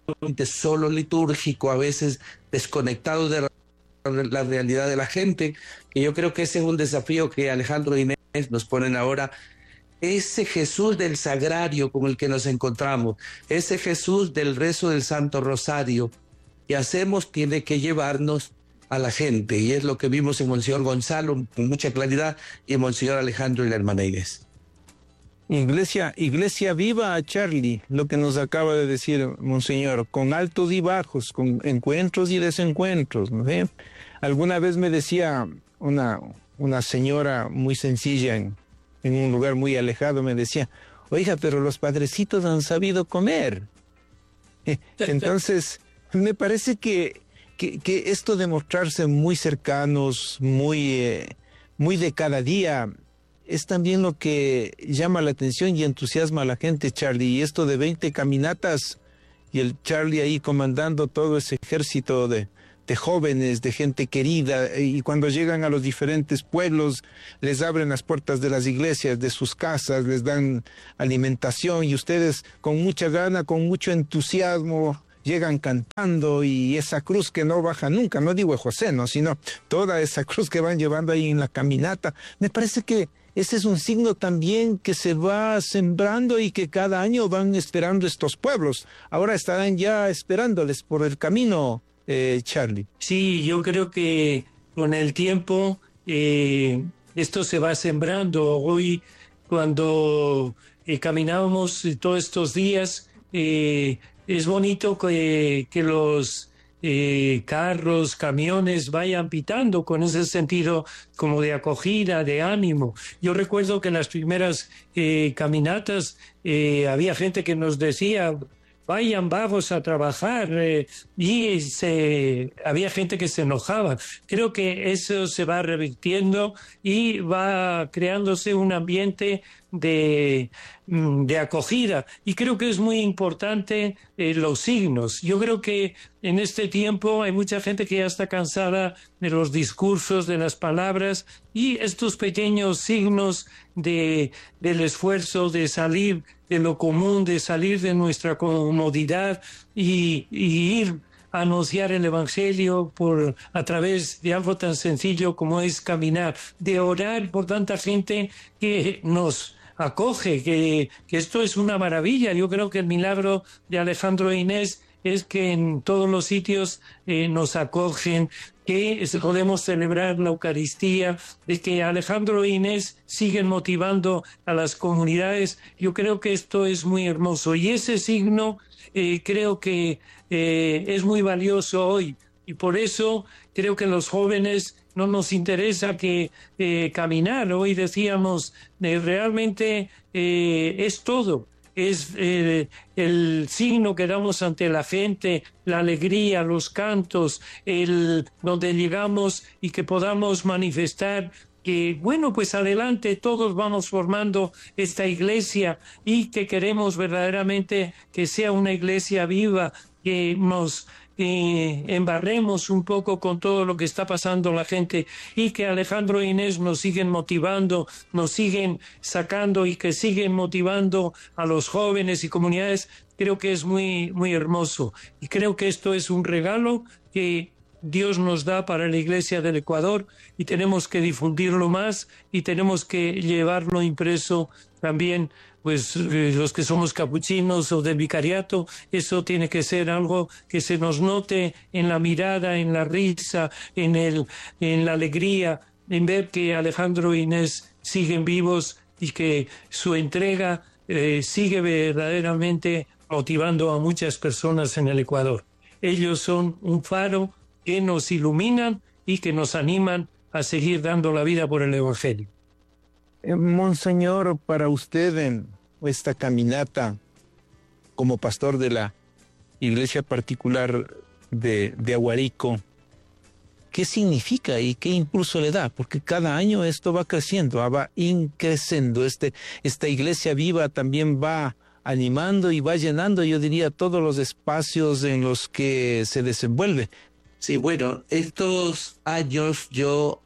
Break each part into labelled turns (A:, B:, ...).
A: solo litúrgico, a veces desconectado de la realidad de la gente. Y yo creo que ese es un desafío que Alejandro e Inés nos ponen ahora. Ese Jesús del sagrario con el que nos encontramos, ese Jesús del rezo del Santo Rosario que hacemos, tiene que llevarnos a la gente, y es lo que vimos en Monseñor Gonzalo con mucha claridad y en Monseñor Alejandro y la hermana Inés.
B: Iglesia viva, Charlie, lo que nos acaba de decir Monseñor, con altos y bajos, con encuentros y desencuentros, ¿no ve? Alguna vez me decía una señora muy sencilla en un lugar muy alejado, me decía, oiga, pero los padrecitos han sabido comer. Entonces, me parece que esto de mostrarse muy cercanos, muy de cada día, es también lo que llama la atención y entusiasma a la gente, Charlie. Y esto de 20 caminatas y el Charlie ahí comandando todo ese ejército de jóvenes, de gente querida, y cuando llegan a los diferentes pueblos, les abren las puertas de las iglesias, de sus casas, les dan alimentación, y ustedes con mucha gana, con mucho entusiasmo, llegan cantando, y esa cruz que no baja nunca, no digo José, no, sino toda esa cruz que van llevando ahí en la caminata. Me parece que ese es un signo también que se va sembrando y que cada año van esperando estos pueblos. Ahora estarán ya esperándoles por el camino, Charlie.
C: Sí, yo creo que con el tiempo esto se va sembrando. Hoy, cuando caminábamos todos estos días, es bonito que los carros, camiones vayan pitando con ese sentido como de acogida, de ánimo. Yo recuerdo que en las primeras caminatas había gente que nos decía, vayan vagos a trabajar, y había gente que se enojaba. Creo que eso se va revirtiendo y va creándose un ambiente de acogida. Y creo que es muy importante los signos. Yo creo que en este tiempo hay mucha gente que ya está cansada de los discursos, de las palabras, y estos pequeños signos del esfuerzo de salir de lo común, de salir de nuestra comodidad y ir a anunciar el Evangelio a través de algo tan sencillo como es caminar, de orar por tanta gente que nos acoge, que esto es una maravilla. Yo creo que el milagro de Alejandro e Inés es que en todos los sitios nos acogen, que podemos celebrar la Eucaristía, de que Alejandro e Inés siguen motivando a las comunidades. Yo creo que esto es muy hermoso, y ese signo creo que es muy valioso hoy, y por eso creo que los jóvenes no nos interesa que caminar. Hoy decíamos, realmente es todo. Es el signo que damos ante la gente, la alegría, los cantos, donde llegamos y que podamos manifestar que, bueno, pues adelante, todos vamos formando esta iglesia, y que queremos verdaderamente que sea una iglesia viva, que nos embarremos un poco con todo lo que está pasando la gente, y que Alejandro e Inés nos siguen motivando, nos siguen sacando, y que siguen motivando a los jóvenes y comunidades. Creo que es muy, muy hermoso, y creo que esto es un regalo que Dios nos da para la Iglesia del Ecuador, y tenemos que difundirlo más, y tenemos que llevarlo impreso también, pues los que somos capuchinos o del vicariato. Eso tiene que ser algo que se nos note en la mirada, en la risa, en la alegría, en ver que Alejandro e Inés siguen vivos, y que su entrega sigue verdaderamente motivando a muchas personas en el Ecuador. Ellos son un faro que nos iluminan y que nos animan a seguir dando la vida por el Evangelio.
B: Monseñor, para usted en esta caminata como pastor de la iglesia particular de Aguarico, ¿qué significa y qué impulso le da? Porque cada año esto va creciendo, va increciendo. Esta iglesia viva también va animando y va llenando, yo diría, todos los espacios en los que se desenvuelve.
A: Sí, bueno, estos años yo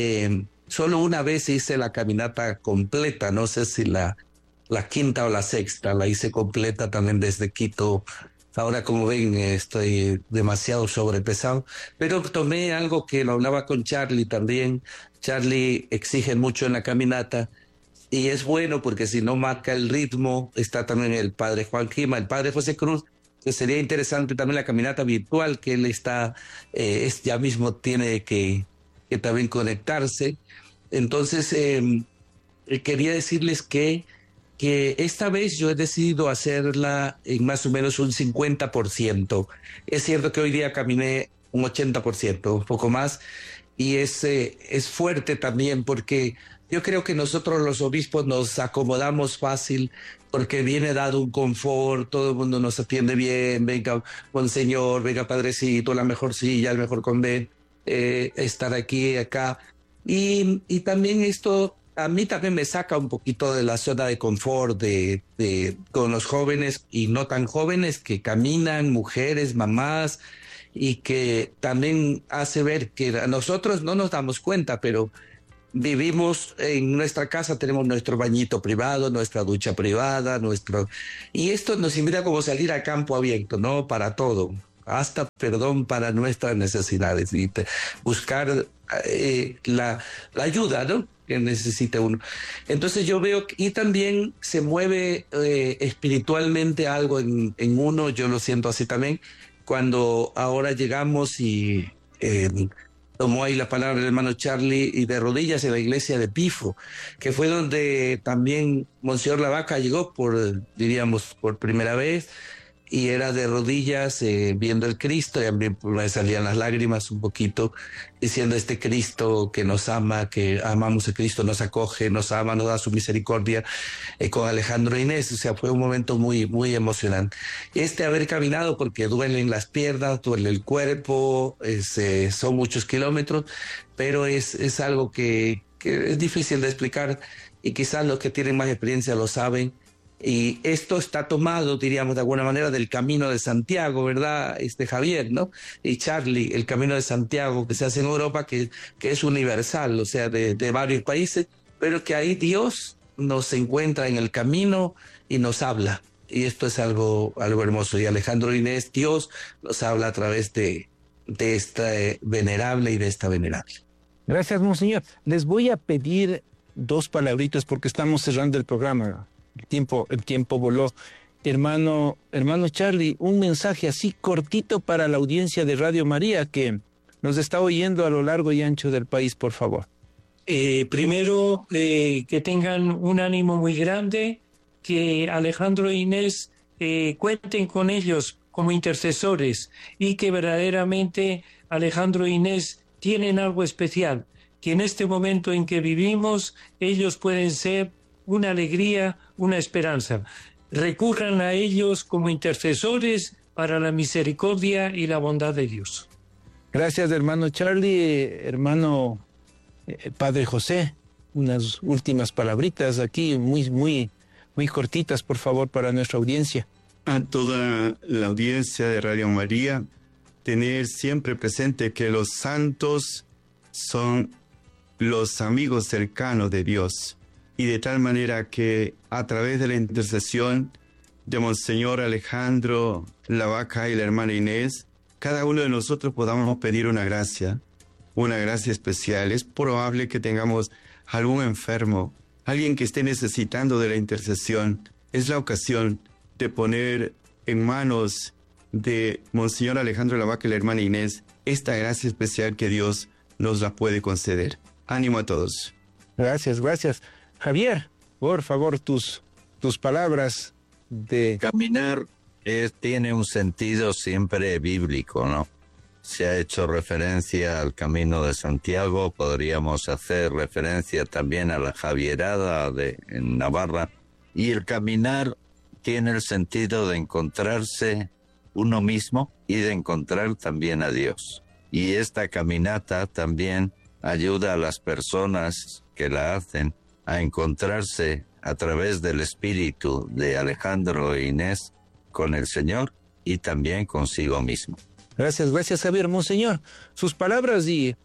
A: solo una vez hice la caminata completa, no sé si la quinta o la sexta, la hice completa también desde Quito Ahora, como ven, estoy demasiado sobrepesado, pero tomé algo que lo hablaba con Charlie también. Charlie exige mucho en la caminata y es bueno porque si no marca el ritmo, está también el padre Juan Gima, el padre José Cruz, que sería interesante también la caminata virtual que él está, ya mismo tiene que también conectarse. Entonces, quería decirles que esta vez yo he decidido hacerla en más o menos un 50%. Es cierto que hoy día caminé un 80%, un poco más, y es fuerte también porque yo creo que nosotros los obispos nos acomodamos fácil porque viene dado un confort, todo el mundo nos atiende bien, venga, monseñor, venga, padrecito, la mejor silla, el mejor convento, estar aquí, acá. Y también esto a mí también me saca un poquito de la zona de confort con los jóvenes y no tan jóvenes que caminan, mujeres, mamás, y que también hace ver que a nosotros no nos damos cuenta, pero vivimos en nuestra casa, tenemos nuestro bañito privado, nuestra ducha privada, y esto nos invita como a salir a campo abierto, ¿no? Para todo, hasta perdón para nuestras necesidades y buscar la ayuda, ¿no? Que necesita uno. Entonces yo veo, y también se mueve espiritualmente algo en uno, yo lo siento así también, cuando ahora llegamos y tomó ahí la palabra el hermano Charlie y de rodillas en la iglesia de Pifo, que fue donde también Monseñor Lavaca llegó diríamos, por primera vez, y era de rodillas viendo el Cristo, y a mí me salían las lágrimas un poquito, diciendo este Cristo que nos ama, que amamos a Cristo, nos acoge, nos ama, nos da su misericordia, con Alejandro e Inés. O sea, fue un momento muy, muy emocionante. Haber caminado, porque duelen las piernas, duele el cuerpo, son muchos kilómetros, pero es algo que es difícil de explicar y quizás los que tienen más experiencia lo saben. Y esto está tomado, diríamos de alguna manera, del Camino de Santiago, ¿verdad? Javier, ¿no? Y Charlie, el Camino de Santiago que se hace en Europa, que es universal, o sea, de varios países, pero que ahí Dios nos encuentra en el camino y nos habla. Y esto es algo hermoso. Y Alejandro Inés, Dios nos habla a través de esta venerable y de esta venerable.
B: Gracias, monseñor. Les voy a pedir 2 palabritas porque estamos cerrando el programa. El tiempo voló. Hermano Charlie, un mensaje así cortito para la audiencia de Radio María que nos está oyendo a lo largo y ancho del país, por favor.
C: Primero, que tengan un ánimo muy grande, que Alejandro e Inés cuenten con ellos como intercesores y que verdaderamente Alejandro e Inés tienen algo especial, que en este momento en que vivimos ellos pueden ser una alegría, una esperanza. Recurran a ellos como intercesores para la misericordia y la bondad de Dios.
B: Gracias, hermano Charlie. Hermano Padre José, unas últimas palabritas aquí, muy, muy, muy cortitas, por favor, para nuestra audiencia.
D: A toda la audiencia de Radio María, tener siempre presente que los santos son los amigos cercanos de Dios. Y de tal manera que a través de la intercesión de Monseñor Alejandro Lavaca y la hermana Inés, cada uno de nosotros podamos pedir una gracia especial. Es probable que tengamos algún enfermo, alguien que esté necesitando de la intercesión. Es la ocasión de poner en manos de Monseñor Alejandro Lavaca y la hermana Inés esta gracia especial que Dios nos la puede conceder. Ánimo a todos.
B: Gracias. Javier, por favor, tus palabras de...
E: Caminar tiene un sentido siempre bíblico, ¿no? Se ha hecho referencia al Camino de Santiago, podríamos hacer referencia también a la Javierada en Navarra. Y el caminar tiene el sentido de encontrarse uno mismo y de encontrar también a Dios. Y esta caminata también ayuda a las personas que la hacen a encontrarse a través del espíritu de Alejandro e Inés con el Señor y también consigo mismo.
B: Gracias Javier. Monseñor, sus palabras y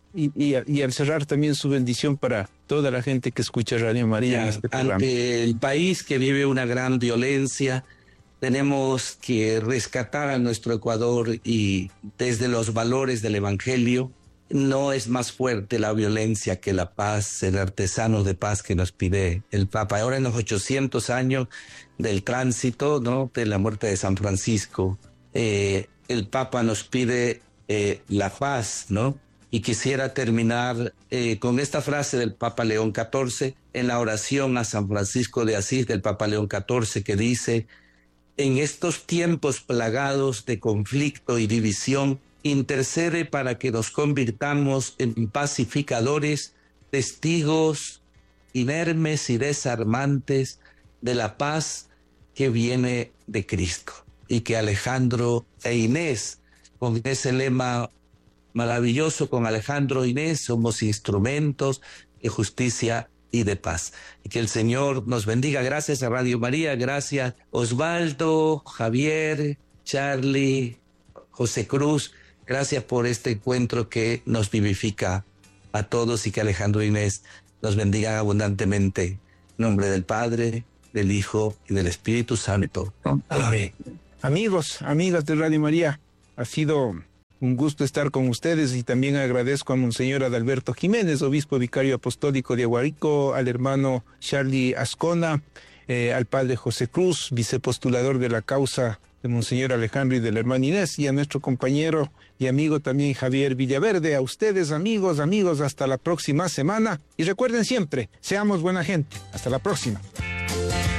B: al cerrar también su bendición para toda la gente que escucha Radio María.
A: Ante el país que vive una gran violencia, tenemos que rescatar a nuestro Ecuador y desde los valores del Evangelio. No es más fuerte la violencia que la paz, el artesano de paz que nos pide el Papa. Ahora en los 800 años del tránsito, ¿no?, de la muerte de San Francisco, el Papa nos pide la paz, ¿no? Y quisiera terminar con esta frase del Papa León XIV en la oración a San Francisco de Asís del Papa León XIV, que dice: en estos tiempos plagados de conflicto y división, intercede para que nos convirtamos en pacificadores, testigos inermes y desarmantes de la paz que viene de Cristo. Y que Alejandro e Inés, con ese lema maravilloso, con Alejandro e Inés somos instrumentos de justicia y de paz. Y que el Señor nos bendiga. Gracias a Radio María, gracias Osvaldo, Javier, Charlie, José Cruz. Gracias por este encuentro que nos vivifica a todos, y que Alejandro e Inés nos bendigan abundantemente. En nombre del Padre, del Hijo y del Espíritu Santo. Amén.
B: Amigos, amigas de Radio María, ha sido un gusto estar con ustedes, y también agradezco a Monseñor Adalberto Jiménez, obispo vicario apostólico de Aguarico, al hermano Charlie Ascona, al padre José Cruz, vicepostulador de la causa de Monseñor Alejandro y de la hermana Inés, y a nuestro compañero y amigo también Javier Villaverde. A ustedes, amigos, hasta la próxima semana, y recuerden siempre, seamos buena gente. Hasta la próxima.